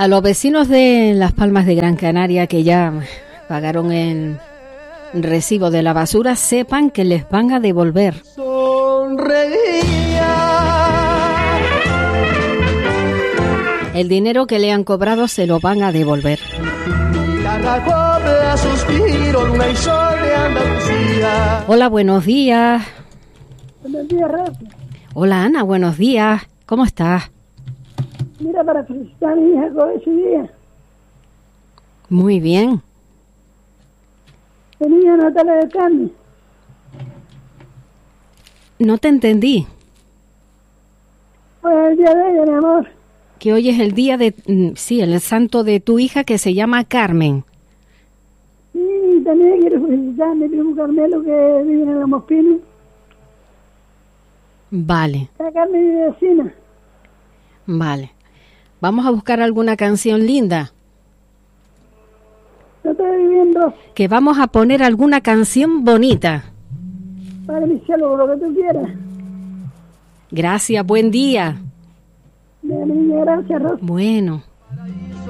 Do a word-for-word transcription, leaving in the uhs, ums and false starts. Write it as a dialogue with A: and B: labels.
A: A los vecinos de Las Palmas de Gran Canaria que ya pagaron el recibo de la basura, sepan que les van a devolver. El dinero que le han cobrado se lo van a devolver. Hola, buenos días.
B: Buenos días, Rafa.
A: Hola, Ana, buenos días. ¿Cómo estás?
B: Mira, para felicitar a mi hija con ese día.
A: Muy bien.
B: Tenía Natalia de Carmen.
A: No te entendí.
B: Pues el día de ella, mi amor.
A: Que hoy es el día de... Sí, el santo de tu hija que se llama Carmen.
B: Sí, también quiero felicitar a mi primo Carmelo que vive en Los Pinos.
A: Vale.
B: La Carmen, mi vecina.
A: Vale. Vamos a buscar alguna canción linda.
B: No estoy viviendo.
A: Que vamos a poner alguna canción bonita.
B: Para mi cielo, lo que tú quieras.
A: Gracias, buen día.
B: Mi niña, gracias, Rosa.
A: Bueno.